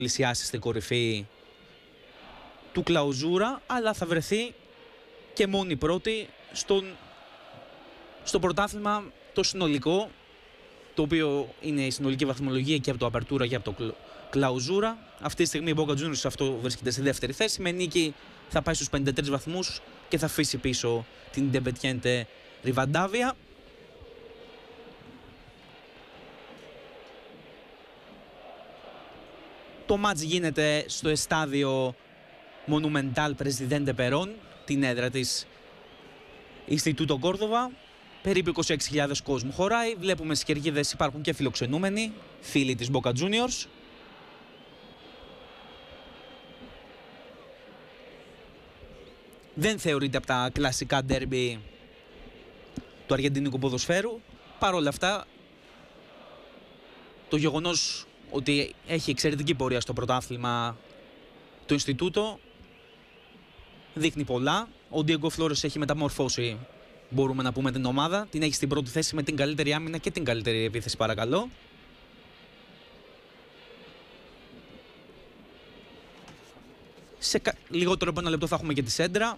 πλησιάσει στην κορυφή του κλαουζούρα, αλλά θα βρεθεί και μόνη πρώτη στο πρωτάθλημα το συνολικό, το οποίο είναι η συνολική βαθμολογία και από το Απερτούρα και από το κλαουζούρα. Αυτή τη στιγμή η Boca Juniors αυτό βρίσκεται στη δεύτερη θέση. Με νίκη θα πάει στους 53 βαθμούς και θα αφήσει πίσω την Independiente Rivadavia. Το μάτς γίνεται στο εστάδιο Monumental Presidente Perón, την έδρα της Ινστιτούτο Κόρδοβα. Περίπου 26.000 κόσμου χωράει. Βλέπουμε στις κερκίδες υπάρχουν και φιλοξενούμενοι, φίλοι της Boca Juniors. Δεν θεωρείται από τα κλασικά ντέρμπι του αργεντινικού ποδοσφαίρου. Παρ' όλα αυτά, το γεγονός ότι έχει εξαιρετική πορεία στο πρωτάθλημα το Ινστιτούτο δείχνει πολλά. Ο Diego Flores έχει μεταμορφώσει, μπορούμε να πούμε, την ομάδα. Την έχει στην πρώτη θέση με την καλύτερη άμυνα και την καλύτερη επίθεση, παρακαλώ. Σε λιγότερο από ένα λεπτό θα έχουμε και τη σέντρα.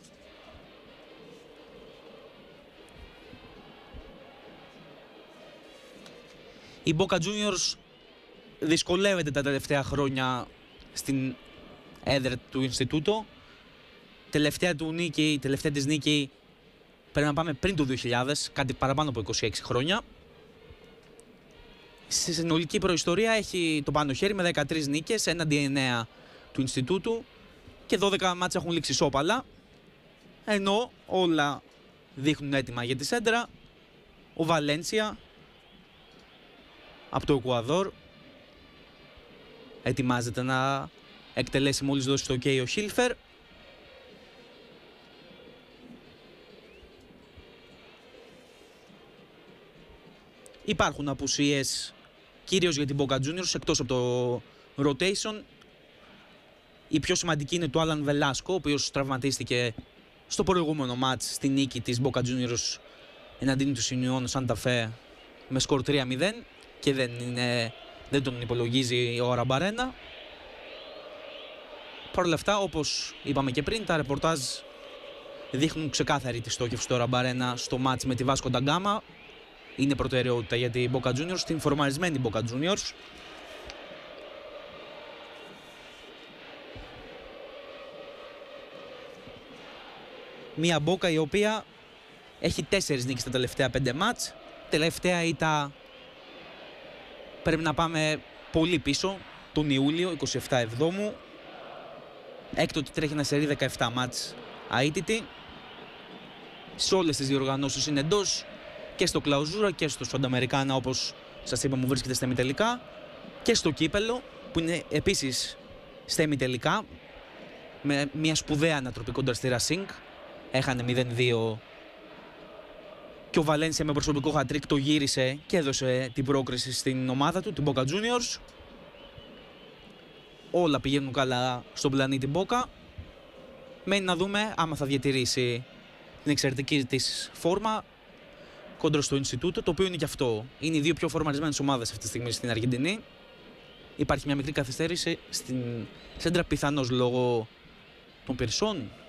Η Boca Juniors δυσκολεύεται τα τελευταία χρόνια στην έδρα του Ινστιτούτο. Τελευταία της νίκη πρέπει να πάμε πριν το 2000, κάτι παραπάνω από 26 χρόνια. Στη συνολική προϊστορία έχει το πάνω χέρι με 13 νίκες έναντι 9 του Ινστιτούτου και 12 μάτς έχουν λήξει ισόπαλα, ενώ όλα δείχνουν έτοιμα για τη σέντρα. Ο Βαλένσια από το Εκουαδόρ ετοιμάζεται να εκτελέσει μόλις δώσει το OK ο Χίλφερ. Υπάρχουν απουσίες κυρίως για την Boca Juniors εκτός από το rotation. Η πιο σημαντική είναι του Άλαν Βελάσκο, ο οποίος τραυματίστηκε στο προηγούμενο μάτς στη νίκη της Boca Juniors εναντίον του Σινιών Σάντα Φε με σκορ 3-0 και δεν τον υπολογίζει ο Αραμπαρένα. Παρ' όλα αυτά, όπως είπαμε και πριν, τα ρεπορτάζ δείχνουν ξεκάθαρη τη στόχευση του Αραμπαρένα στο μάτς με τη Βάσκο Νταγκάμα. Είναι προτεραιότητα για την Boca Juniors, την φορμαρισμένη Boca Juniors. Μια Boca η οποία έχει 4 νίκες τα τελευταία 5 μάτς. Τελευταία ήττα πρέπει να πάμε πολύ πίσω, τον Ιούλιο, 27 Εβδόμου. Έκτοτε τρέχει ένα σερί 17 μάτς αίτητη. Σε όλες τις διοργανώσεις είναι εντός, και στο Κλαουζούρα και στο Σουνταμερικάνα, όπως σας είπα, μου βρίσκεται στα ημιτελικά, και στο Κύπελλο που είναι επίσης στα ημιτελικά με μια σπουδαία ανατροπή κόντρα στη Ρασίνγκ. Έχανε 0-2 και ο Βαλένσια με προσωπικό χατρίκ το γύρισε και έδωσε την πρόκριση στην ομάδα του, την Boca Juniors. Όλα πηγαίνουν καλά στον πλανήτη Boca. Μένει να δούμε άμα θα διατηρήσει την εξαιρετική της φόρμα κόντρα στο Ινστιτούτο, το οποίο είναι και αυτό. Είναι οι δύο πιο φορμαρισμένες ομάδες αυτή τη στιγμή στην Αργεντινή. Υπάρχει μια μικρή καθυστέρηση στην σέντρα, πιθανώς λόγω των πυρσών.